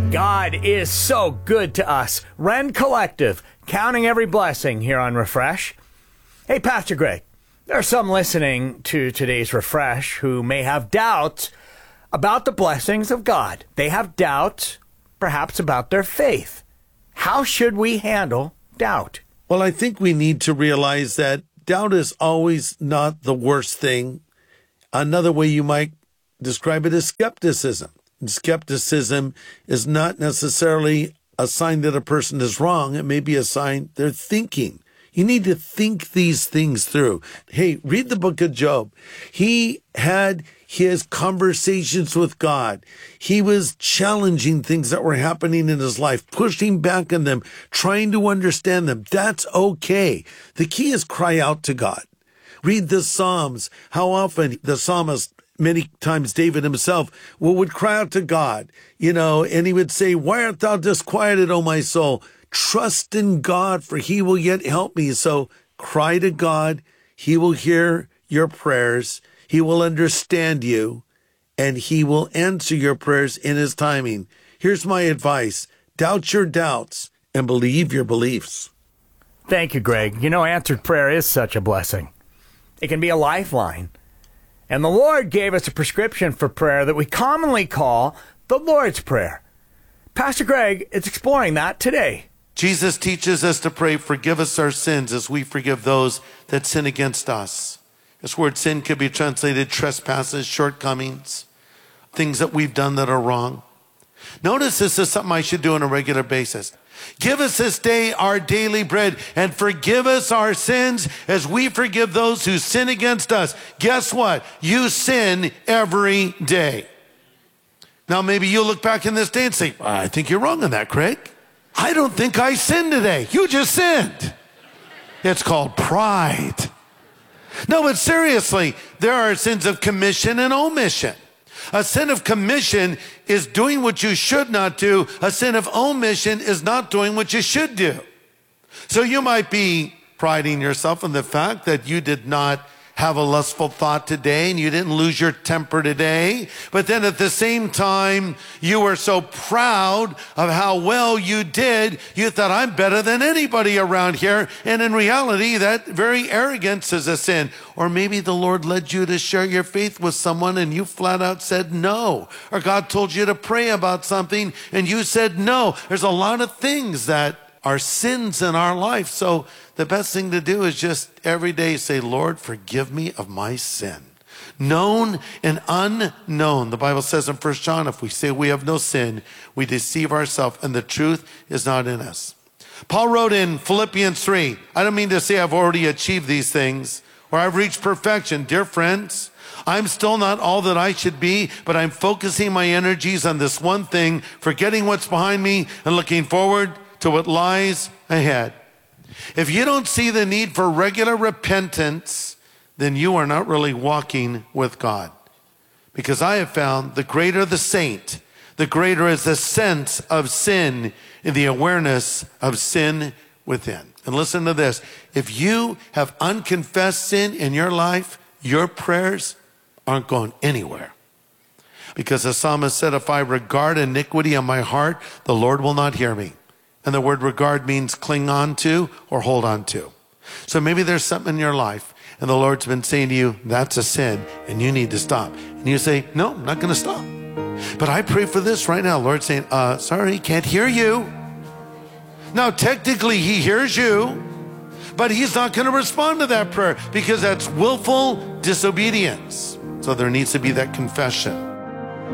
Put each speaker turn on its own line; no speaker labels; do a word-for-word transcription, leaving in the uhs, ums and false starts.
God is so good to us. Ren Collective, counting every blessing here on Refresh. Hey, Pastor Greg, there are some listening to today's Refresh who may have doubts about the blessings of God. They have doubts, perhaps, about their faith. How should we handle doubt?
Well, I think we need to realize that doubt is always not the worst thing. Another way you might describe it is skepticism. And skepticism is not necessarily a sign that a person is wrong. It may be a sign they're thinking. You need to think these things through. Hey, read the book of Job. He had his conversations with God. He was challenging things that were happening in his life, pushing back on them, trying to understand them. That's okay. The key is cry out to God. Read the Psalms. How often the psalmist, many times David himself, well, would cry out to God, you know, and he would say, "Why art thou disquieted, O my soul? Trust in God, for he will yet help me." So cry to God. He will hear your prayers. He will understand you, and he will answer your prayers in his timing. Here's my advice. Doubt your doubts and believe your beliefs.
Thank you, Greg. You know, answered prayer is such a blessing. It can be a lifeline. And the Lord gave us a prescription for prayer that we commonly call the Lord's Prayer. Pastor Greg is exploring that today.
Jesus teaches us to pray, "Forgive us our sins as we forgive those that sin against us." This word sin could be translated trespasses, shortcomings, things that we've done that are wrong. Notice this is something I should do on a regular basis. Give us this day our daily bread, and forgive us our sins as we forgive those who sin against us. Guess what? You sin every day. Now, maybe you'll look back in this day and say, "I think you're wrong on that, Craig. I don't think I sinned today." You just sinned. It's called pride. No, but seriously, there are sins of commission and omission. A sin of commission is doing what you should not do. A sin of omission is not doing what you should do. So you might be priding yourself in the fact that you did not have a lustful thought today and you didn't lose your temper today. But then at the same time, you were so proud of how well you did, you thought, "I'm better than anybody around here." And in reality, that very arrogance is a sin. Or maybe the Lord led you to share your faith with someone and you flat out said no. Or God told you to pray about something and you said no. There's a lot of things that are sins in our life. So the best thing to do is just every day say, "Lord, forgive me of my sin, known and unknown." The Bible says in First John, if we say we have no sin, we deceive ourselves and the truth is not in us. Paul wrote in Philippians three, I don't mean to say I've already achieved these things or I've reached perfection. Dear friends, I'm still not all that I should be, but I'm focusing my energies on this one thing, forgetting what's behind me and looking forward to what lies ahead. If you don't see the need for regular repentance, then you are not really walking with God. Because I have found the greater the saint, the greater is the sense of sin and the awareness of sin within. And listen to this. If you have unconfessed sin in your life, your prayers aren't going anywhere. Because the psalmist said, "If I regard iniquity on my heart, the Lord will not hear me." And the word regard means cling on to or hold on to. So maybe there's something in your life and the Lord's been saying to you, "That's a sin and you need to stop." And you say, "No, I'm not going to stop. But I pray for this right now." Lord's saying, uh, sorry, can't hear you. Now, technically he hears you, but he's not going to respond to that prayer because that's willful disobedience. So there needs to be that confession.